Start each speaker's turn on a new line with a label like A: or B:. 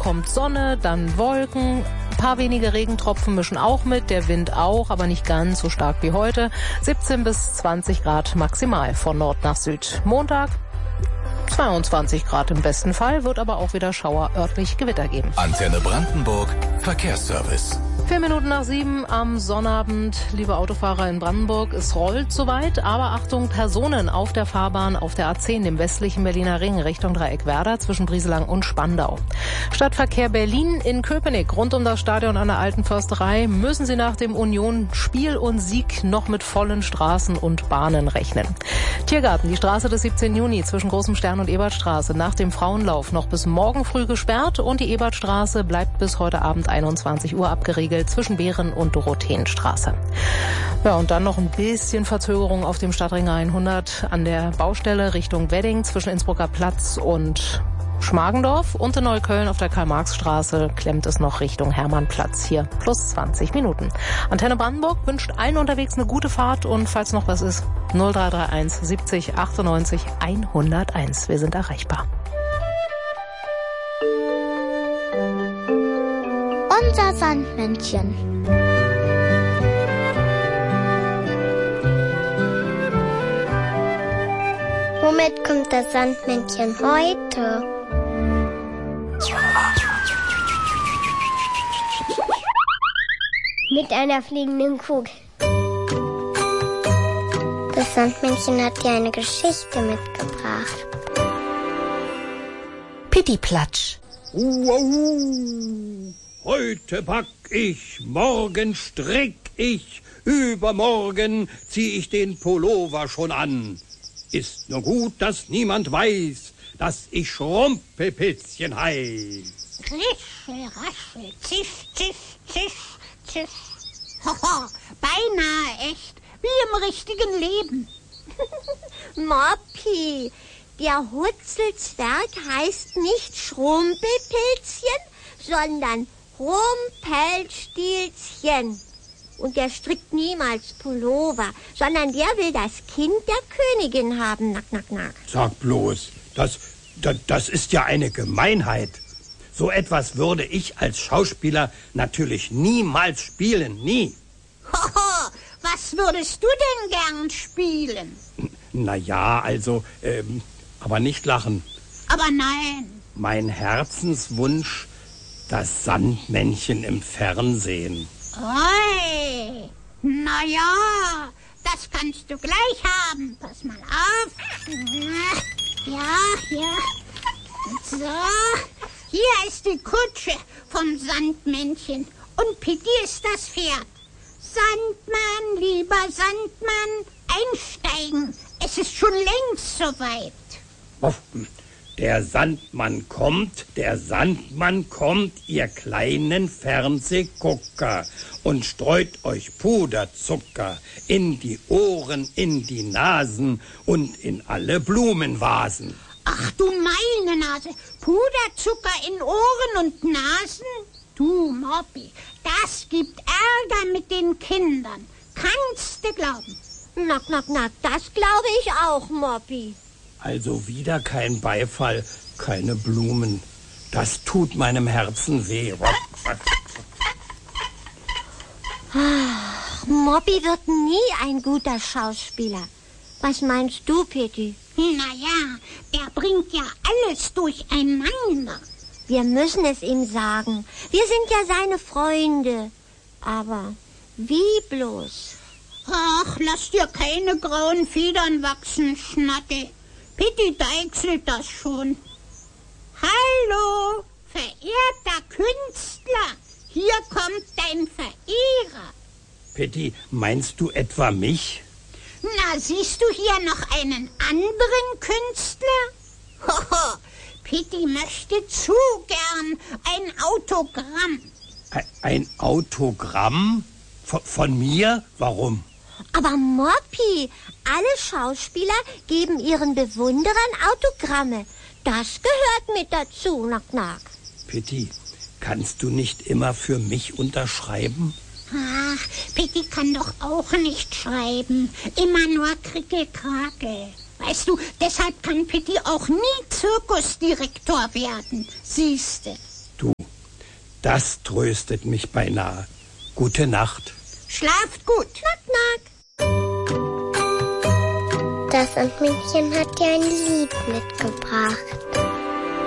A: kommt Sonne, dann Wolken. Ein paar wenige Regentropfen mischen auch mit, der Wind auch, aber nicht ganz so stark wie heute. 17 bis 20 Grad maximal von Nord nach Süd. Montag 22 Grad im besten Fall, wird aber auch wieder Schauer, örtlich Gewitter geben.
B: Antenne Brandenburg, Verkehrsservice.
A: 4 Minuten nach 7 am Sonnabend, liebe Autofahrer in Brandenburg, es rollt soweit, aber Achtung, Personen auf der Fahrbahn auf der A10, dem westlichen Berliner Ring, Richtung Dreieck Werder, zwischen Brieselang und Spandau. Stadtverkehr Berlin in Köpenick, rund um das Stadion an der Alten Försterei, müssen Sie nach dem Union-Spiel und Sieg noch mit vollen Straßen und Bahnen rechnen. Tiergarten, die Straße des 17. Juni zwischen Großem Stern und Ebertstraße, nach dem Frauenlauf noch bis morgen früh gesperrt und die Ebertstraße bleibt bis heute Abend 21 Uhr abgeriegelt zwischen Behren und Dorotheenstraße. Ja, und dann noch ein bisschen Verzögerung auf dem Stadtring 100 an der Baustelle Richtung Wedding zwischen Innsbrucker Platz und Schmargendorf und in Neukölln auf der Karl-Marx-Straße klemmt es noch Richtung Hermannplatz, hier plus 20 Minuten. Antenne Brandenburg wünscht allen unterwegs eine gute Fahrt und falls noch was ist, 0331 70 98 101. Wir sind erreichbar.
C: Unser Sandmännchen. Womit kommt das Sandmännchen heute? Mit einer fliegenden Kugel. Das Sandmännchen hat dir eine Geschichte mitgebracht.
A: Pittiplatsch.
D: Heute back ich, morgen strick ich, übermorgen zieh ich den Pullover schon an. Ist nur gut, dass niemand weiß, dass ich Schrumpelpitzchen heiß.
E: Krischel, raschel, ziff, ziff, ziff, ziff. Hoho, beinahe echt, wie im richtigen Leben.
F: Moppi, der Hutzelsberg heißt nicht Schrumpelpilzchen, sondern Rumpelstilzchen. Und der strickt niemals Pullover, sondern der will das Kind der Königin haben. Nack, nack, nack.
D: Sag bloß, das ist ja eine Gemeinheit. So etwas würde ich als Schauspieler natürlich niemals spielen, nie.
E: Hoho, was würdest du denn gern spielen?
D: Naja, also, aber nicht lachen.
E: Aber nein.
D: Mein Herzenswunsch, das Sandmännchen im Fernsehen.
E: Oi, naja, das kannst du gleich haben. Pass mal auf. Ja, hier. So, hier ist die Kutsche vom Sandmännchen. Und Pitti ist das Pferd. Sandmann, lieber Sandmann, einsteigen. Es ist schon längst soweit.
D: Der Sandmann kommt, ihr kleinen Fernsehgucker, und streut euch Puderzucker in die Ohren, in die Nasen und in alle Blumenvasen.
E: Ach du meine Nase, Puderzucker in Ohren und Nasen? Du, Moppi, das gibt Ärger mit den Kindern. Kannst du glauben?
F: Nack, nack, nack, das glaube ich auch, Moppi.
D: Also wieder kein Beifall, keine Blumen. Das tut meinem Herzen weh.
F: Ach, Moppi wird nie ein guter Schauspieler. Was meinst du, Pitti?
E: Naja, der bringt ja alles durcheinander.
F: Wir müssen es ihm sagen. Wir sind ja seine Freunde. Aber wie bloß?
E: Ach, lass dir keine grauen Federn wachsen, Schnatte. Pitti deichselt das schon. Hallo, verehrter Künstler. Hier kommt dein Verehrer.
D: Pitti, meinst du etwa mich?
E: Na, siehst du hier noch einen anderen Künstler? Hoho, Pitti möchte zu gern ein Autogramm.
D: Ein Autogramm? Von mir? Warum?
F: Aber Moppi, alle Schauspieler geben ihren Bewunderern Autogramme. Das gehört mit dazu, nack, nack.
D: Pitti, kannst du nicht immer für mich unterschreiben?
E: Ach, Pitti kann doch auch nicht schreiben. Immer nur Krickelkrakel. Weißt du, deshalb kann Pitti auch nie Zirkusdirektor werden. Siehste.
D: Du Das tröstet mich beinahe. Gute Nacht.
E: Schlaft gut.
F: Nack, nack.
C: Das Sandmännchen hat dir ein Lied mitgebracht.